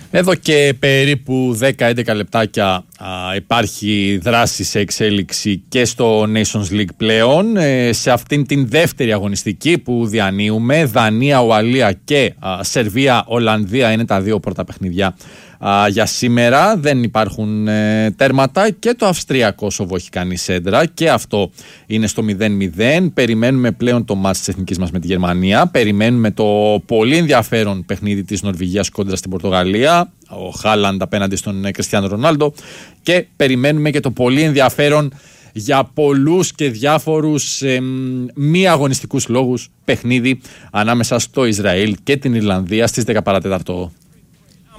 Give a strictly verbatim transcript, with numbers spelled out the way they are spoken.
Εδώ και περίπου δέκα με έντεκα λεπτάκια α, υπάρχει δράση σε εξέλιξη και στο Nations League πλέον. Ε, σε αυτήν την δεύτερη αγωνιστική που διανύουμε, Δανία, Ουαλία και α, Σερβία, Ολλανδία είναι τα δύο πρώτα παιχνιδιά α, για σήμερα. Δεν υπάρχουν ε, τέρματα και το Αυστρία-Κόσοβο έχει κάνει σέντρα και αυτό είναι στο μηδέν μηδέν. Περιμένουμε πλέον το μάτς της εθνικής μας με τη Γερμανία. Περιμένουμε το πολύ ενδιαφέρον παιχνίδι της Νορβηγίας κόντρα στην Πορτογαλία, ο Χάλαντ απέναντι στον Κριστιάνο Ρονάλντο, και περιμένουμε και το πολύ ενδιαφέρον για πολλούς και διάφορους ε, μη αγωνιστικούς λόγους παιχνίδι ανάμεσα στο Ισραήλ και την Ιρλανδία στις δέκα παρά τέταρτο.